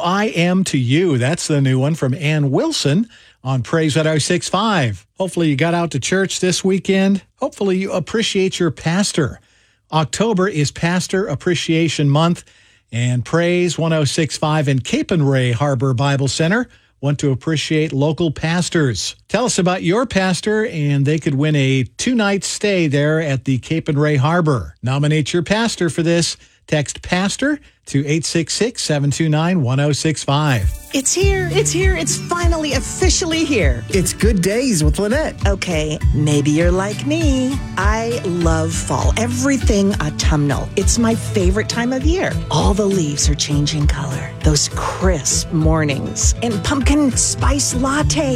I Am to You. That's the new one from Ann Wilson on Praise 106.5. Hopefully you got out to church this weekend. Hopefully you appreciate your pastor. October is Pastor Appreciation Month, and Praise 106.5 and Cape and Ray Harbor Bible Center want to appreciate local pastors. Tell us about your pastor, and they could win a 2-night stay there at the Cape and Ray Harbor. Nominate your pastor for this. Text PASTOR to 866-729-1065. It's here. It's here. It's finally officially here. It's Good Days with Lynette. Okay, maybe you're like me. I love fall. Everything autumnal. It's my favorite time of year. All the leaves are changing color. Those crisp mornings and pumpkin spice latte.